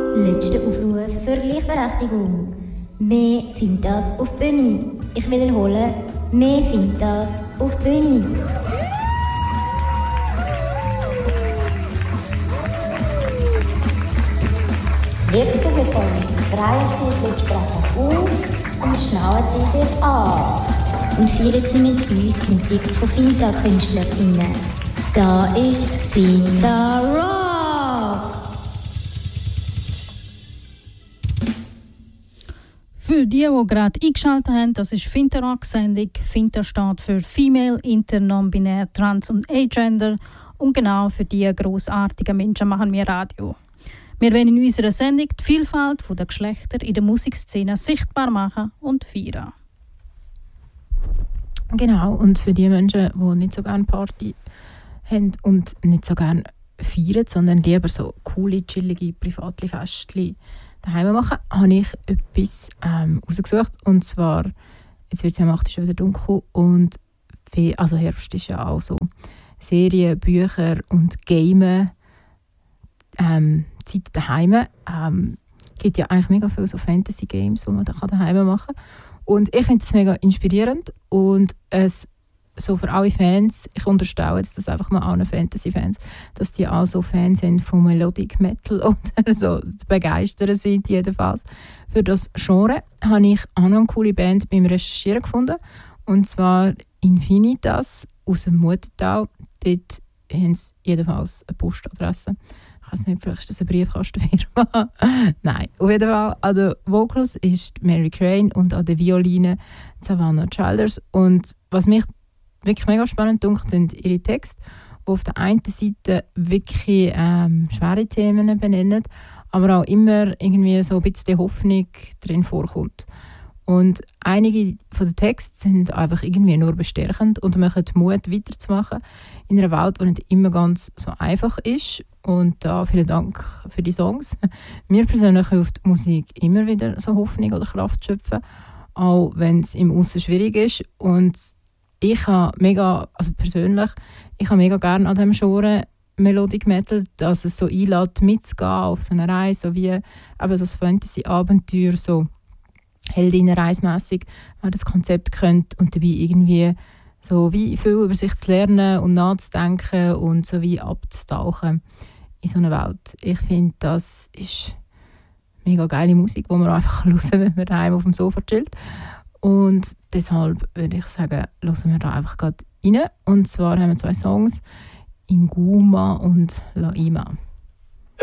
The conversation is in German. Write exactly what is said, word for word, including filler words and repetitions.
Letzter Aufruf für Gleichberechtigung. Mehr findet das auf Bühne. Ich wiederhole, mehr findet das auf Bühne. Liebe Publikum, drehen Sie die Sprecher auf und schnallen Sie sich an. Und feiern Sie mit uns die Musik von Finta-KünstlerInnen. Da ist Finta Rock! Für die, die gerade eingeschaltet haben, das ist Finta Rock-Sendung. Finta steht für Female, Inter, Non-Binär, Trans und Agender. Und genau für diese grossartigen Menschen machen wir Radio. Wir wollen in unserer Sendung die Vielfalt der Geschlechter in der Musikszene sichtbar machen und feiern. Genau, und für die Menschen, die nicht so gerne Party haben und nicht so gerne feiern, sondern lieber so coole, chillige, private Festchen daheim machen, habe ich etwas ähm, rausgesucht. Und zwar, jetzt wird es ja am achten schon wieder dunkel und wie, also Herbst ist ja auch so Serien, Bücher und Gamen, ähm, Zeit daheim. Ähm, es gibt ja eigentlich mega viele so Fantasy-Games, die man daheim machen kann. Und ich finde es mega inspirierend und es so für alle Fans, ich unterstelle jetzt das einfach mal allen Fantasy-Fans, dass die auch so Fans sind von Melodic Metal oder so zu begeistern sind jedenfalls. Für das Genre habe ich auch noch eine coole Band beim Recherchieren gefunden, und zwar Infinitas aus dem Muttental. Dort haben sie jedenfalls eine Postadresse. Ich weiß nicht, vielleicht ist das eine Briefkastenfirma. Nein, auf jeden Fall an den Vocals ist Mary Crane und an den Violinen Savannah Childers. Und was mich wirklich mega spannend dunkt, sind ihre Texte, die auf der einen Seite wirklich ähm, schwere Themen benennen, aber auch immer irgendwie so ein bisschen Hoffnung drin vorkommt. Und einige von den Texten sind einfach irgendwie nur bestärkend und machen Mut, weiterzumachen in einer Welt, die nicht immer ganz so einfach ist. Und da vielen Dank für die Songs. Mir persönlich hilft Musik immer wieder so Hoffnung oder Kraft zu schöpfen, auch wenn es im Aussen schwierig ist. Und ich habe mega, also persönlich, ich habe mega gerne an diesem Genre Melodic Metal, dass es so einlädt, mitzugehen auf so eine Reise, so wie eben so ein Fantasy-Abenteuer, so Heldinnenreismässig, man das Konzept kennt und dabei irgendwie so wie viel über sich zu lernen und nachzudenken und so wie abzutauchen in so eine Welt. Ich finde, das ist mega geile Musik, die man einfach hören kann, wenn man daheim auf dem Sofa chillt. Und deshalb würde ich sagen, hören wir da einfach gerade rein. Und zwar haben wir zwei Songs, Inguma und Laima.